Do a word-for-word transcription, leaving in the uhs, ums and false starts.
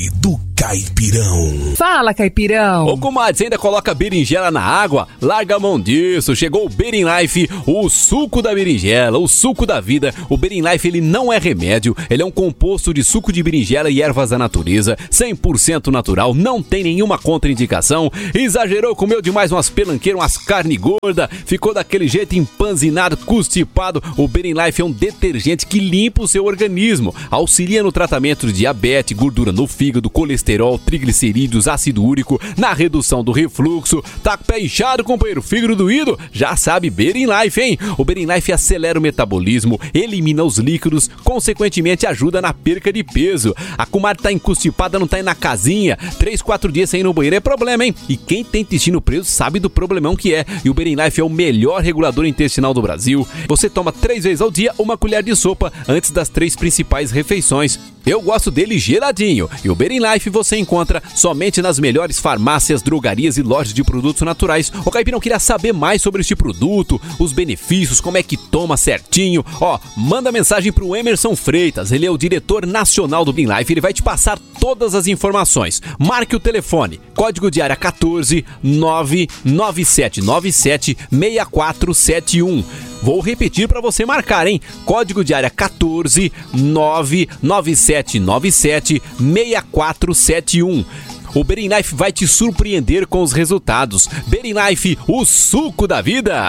do Caipirão. Fala, Caipirão. Ô, comadre, você ainda coloca berinjela na água? Larga a mão disso. Chegou o Berin Life, o suco da berinjela, o suco da vida. O Berin Life, ele não é remédio. Ele é um composto de suco de berinjela e ervas da natureza, cem por cento natural, não tem nenhuma contraindicação. Exagerou, comeu demais umas pelanqueiras, umas carne gorda, ficou daquele jeito empanzinado, constipado. O Berin Life é um detergente que limpa o seu organismo, auxilia no tratamento de diabetes, gordura no fígado, colesterol, triglicerídeos, ácido úrico, na redução do refluxo. Tá com o pé inchado, companheiro, fígado doído? Já sabe, Berin Life, hein? O Berin Life acelera o metabolismo, elimina os líquidos, consequentemente ajuda na perca de peso. A comadre tá encostipada, não tá indo na casinha, três, quatro dias sem ir no banheiro é problema, hein? E quem tem intestino preso sabe do problemão que é. E o Berin Life é o melhor regulador intestinal do Brasil. Você toma três vezes ao dia uma colher de sopa antes das três principais refeições. Eu gosto dele geladinho. E o Berin Life você encontra somente nas melhores farmácias, drogarias e lojas de produtos naturais. O Caipirão queria saber mais sobre este produto, os benefícios, como é que toma certinho. Ó, manda mensagem pro Emerson Freitas, ele é o diretor nacional do Berin Life, ele vai te passar todas as informações. Marque o telefone, código de área quatorze, nove nove sete nove sete, seis quatro sete um. Vou repetir para você marcar, hein? Código de área quatorze, nove nove sete nove sete, seis quatro sete um. O Berin Life vai te surpreender com os resultados. Berin Life, o suco da vida.